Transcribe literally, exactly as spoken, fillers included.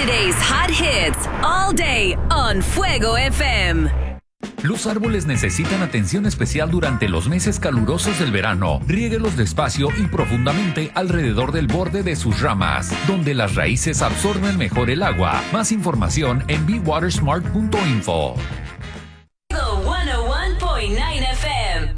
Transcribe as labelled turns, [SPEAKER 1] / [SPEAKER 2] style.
[SPEAKER 1] Today's hot hits all day on Fuego F M.
[SPEAKER 2] Los árboles necesitan atención especial durante los meses calurosos del verano. Riéguelos despacio y profundamente alrededor del borde de sus ramas, donde las raíces absorben mejor el agua. Más información en be water smart punto info.